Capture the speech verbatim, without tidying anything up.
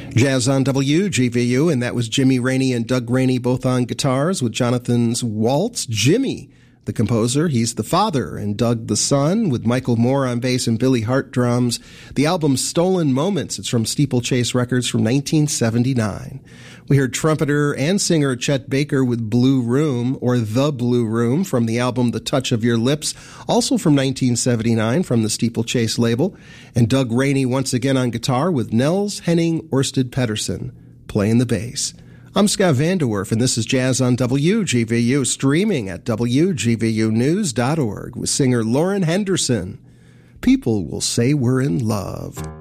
Jazz on W G V U, and that was Jimmy Rainey and Doug Rainey, both on guitars with Jonathan's Waltz. Jimmy, the composer, he's the father, and Doug the son, with Michael Moore on bass and Billy Hart drums. The album Stolen Moments, it's from Steeplechase Records from nineteen seventy-nine. We heard trumpeter and singer Chet Baker with Blue Room, or The Blue Room, from the album The Touch of Your Lips, also from nineteen seventy-nine from the Steeplechase label. And Doug Rainey once again on guitar with Nels Henning Orsted Pedersen playing the bass. I'm Scott Vanderwerf, and this is Jazz on W G V U, streaming at W G V U news dot org with singer Lauren Henderson. People will say we're in love.